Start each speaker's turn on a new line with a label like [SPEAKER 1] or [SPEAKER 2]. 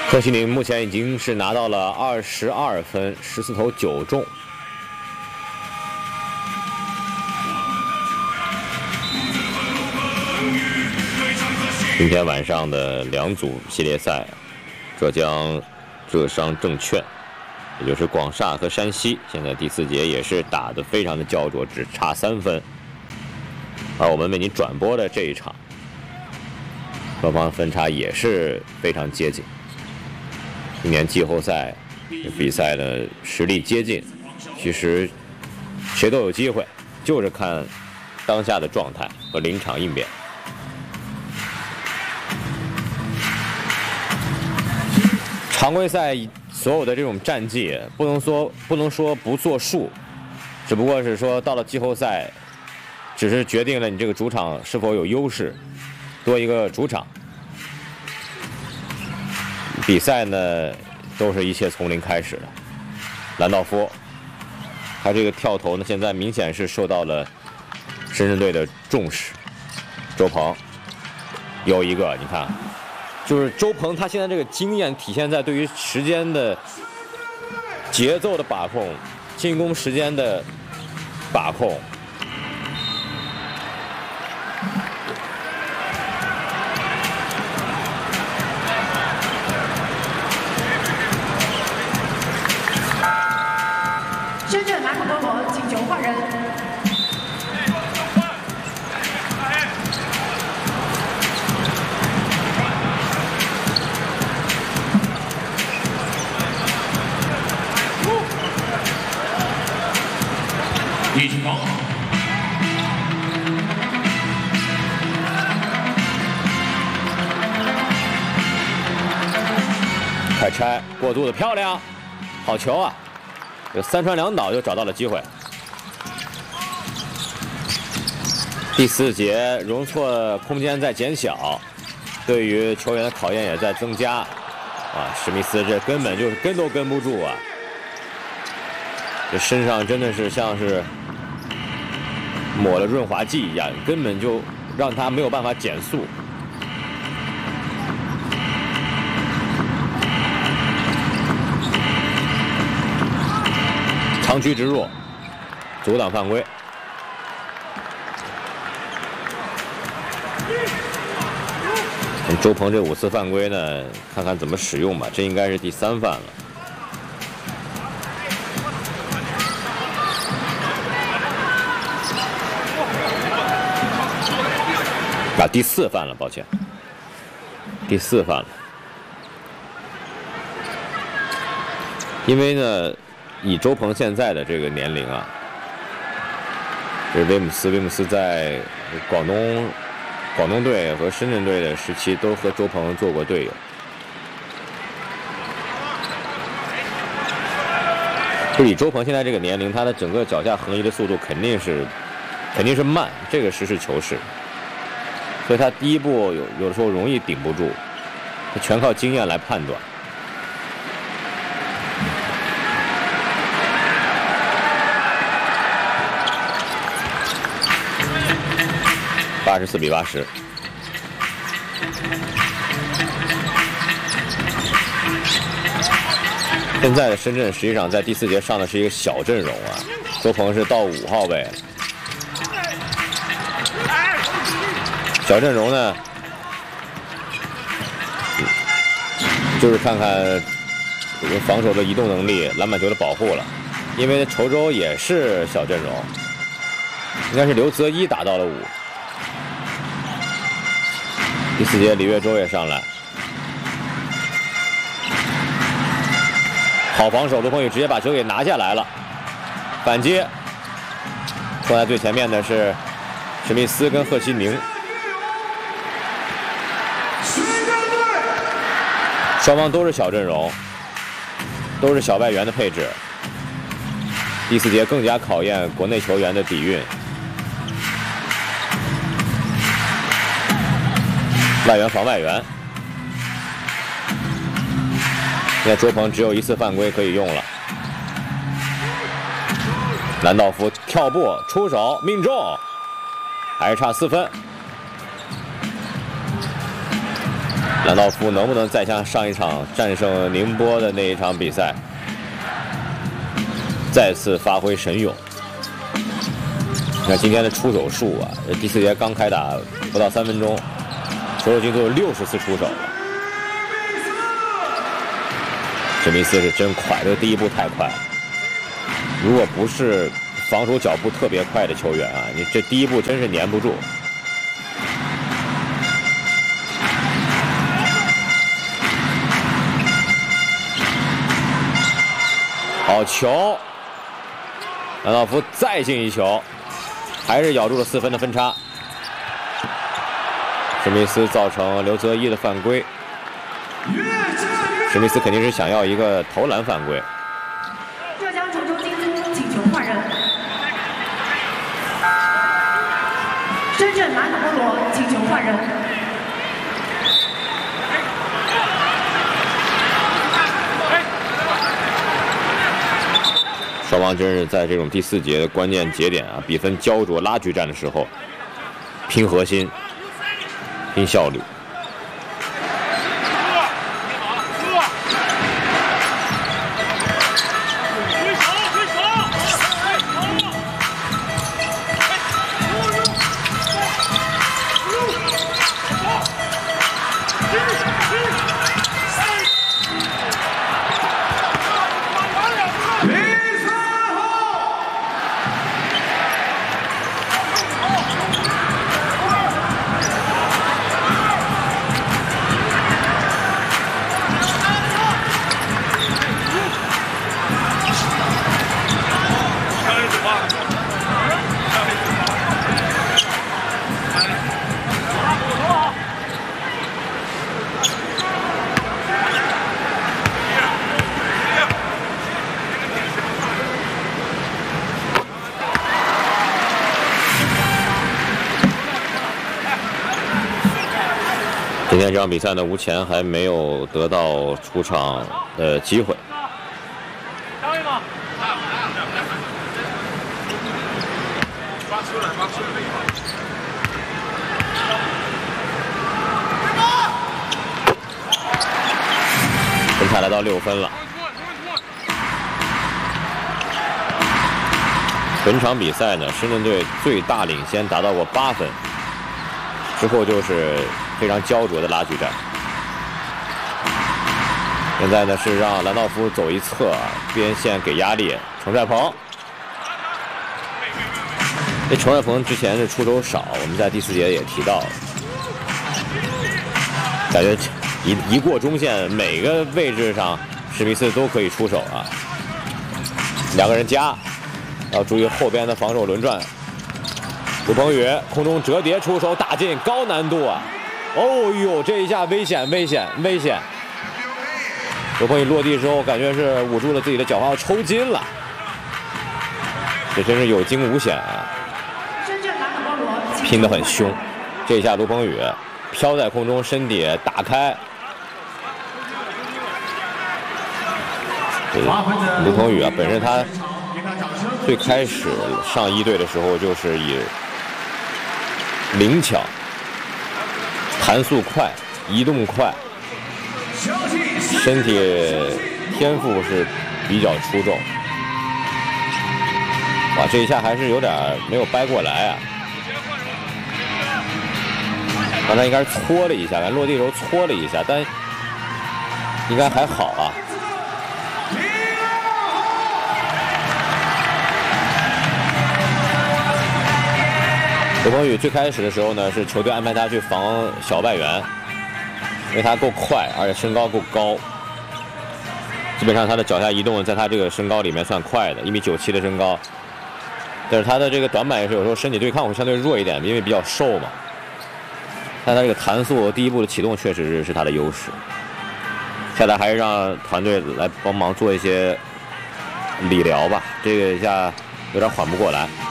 [SPEAKER 1] 贺西宁目前已经是拿到了22分，14投9中。今天晚上的2组系列赛，浙江浙商证券，也就是广厦和山西，现在第4节也是打得非常的焦灼，只差3分。而我们为您转播的这一场，双方分差也是非常接近。今年季后赛比赛的实力接近，其实谁都有机会，就是看当下的状态和临场应变。常规赛所有的这种战绩，不能说不作数，只不过是说到了季后赛，只是决定了你这个主场是否有优势，多一个主场。比赛呢，都是一切从零开始的。兰道夫，他这个跳投呢，现在明显是受到了深圳队的重视。周鹏有一个，你看，就是周鹏他现在这个经验体现在对于时间的节奏的把控、进攻时间的把控。
[SPEAKER 2] 深圳南普陀罗请求换人。
[SPEAKER 3] 李俊刚，
[SPEAKER 1] 快拆，过渡的漂亮，好球啊！这3传2倒就找到了机会。第4节容错空间在减小，对于球员的考验也在增加。啊，史密斯这根本就是跟都跟不住啊！这身上真的是像是抹了润滑剂一样，根本就让他没有办法减速。长驱直入，阻挡犯规。周鹏这5次犯规呢，看看怎么使用吧。这应该是第3犯了。啊，第4犯了，抱歉，第4犯了。因为呢，以周鹏现在的这个年龄啊，这威姆斯在广东队和深圳队的时期都和周鹏做过队友。就以周鹏现在这个年龄，他的整个脚下横移的速度肯定是慢，这个实事求是。所以他第一步有的时候容易顶不住，他全靠经验来判断。84比80。现在的深圳实际上在第4节上的是一个小阵容啊，周鹏是到5号位。小阵容呢，就是看看防守的移动能力、篮板球的保护了。因为稠州也是小阵容，应该是刘泽一打到了5。第4节李月洲也上来，好防守，卢鹏宇直接把球给拿下来了，反击。冲在最前面的是史密斯跟贺西宁。双方都是小阵容，都是小外援的配置。第4节更加考验国内球员的底蕴。外援防外援，现在周鹏只有1次犯规可以用了。兰道夫跳步出手命中，还是差4分。 兰道夫能不能再像上一场战胜宁波的那一场比赛，再次发挥神勇？你看今天的出手数啊，这第4节刚开打不到3分钟，手进都有60次出手了。史密斯是真快，这个第一步太快了。如果不是防守脚步特别快的球员啊，你这第一步真是粘不住。好球，兰道夫再进一球，还是咬住了4分的分差。史密斯造成刘泽一的犯规，史密斯肯定是想要一个投篮犯规。
[SPEAKER 2] 浙江滁州金都请求换人。深圳马可波罗请求换人。
[SPEAKER 1] 双方真是在这种第4节的关键节点啊，比分焦灼拉锯战的时候，拼核心，拼效率。今天这场比赛呢，吴前还没有得到出场的机会。分差来到6分了。本场比赛呢，深圳队最大领先达到过8分，之后就是非常焦灼的拉锯战。现在呢是让兰道夫走一侧，边线给压力，程帅鹏。这程帅鹏之前是出手少，我们在第4节也提到了，感觉一过中线，每个位置上史密斯都可以出手啊。2个人夹，要注意后边的防守轮转。卢鹏宇空中折叠出手打进，高难度啊！哦呦，这一下危险！卢鹏宇落地之后，感觉是捂住了自己的脚踝，要抽筋了。这真是有惊无险啊！拼得很凶。这一下卢鹏宇飘在空中，身体打开。卢鹏宇啊，本身他最开始上1队的时候就是以灵巧、弹速快、移动快，身体天赋是比较出众。哇，这一下还是有点没有掰过来啊！刚才应该是搓了一下，落地的时候搓了一下，但应该还好啊。卢鹏宇最开始的时候呢，是球队安排他去防小外援，因为他够快，而且身高够高。基本上他的脚下移动，在他这个身高里面算快的，1.97米的身高。但是他的这个短板也是有时候身体对抗会相对弱一点，因为比较瘦嘛。但他这个弹速第一步的启动确实是他的优势。下来还是让团队来帮忙做一些理疗吧，这个一下有点缓不过来。